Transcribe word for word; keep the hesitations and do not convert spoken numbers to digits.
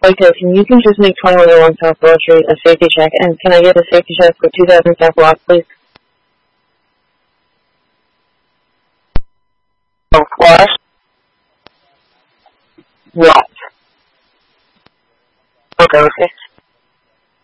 Okay, can you can just make twenty-one oh one South Wall Street a safety check, and can I get a safety check for two thousand South Block, please? What? What? Okay, okay.